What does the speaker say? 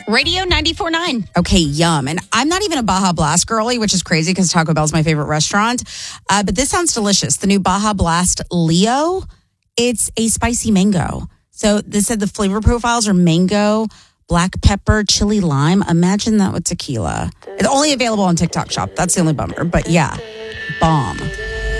Radio 94.9. Okay, yum. And I'm not even a Baja Blast girly, which is crazy because Taco Bell's my favorite restaurant. But this sounds delicious. The new Baja Blast Leo, it's a spicy mango. So they said the flavor profiles are mango, black pepper, chili lime. Imagine that with tequila. It's only available on TikTok Shop. That's the only bummer. But yeah, bomb.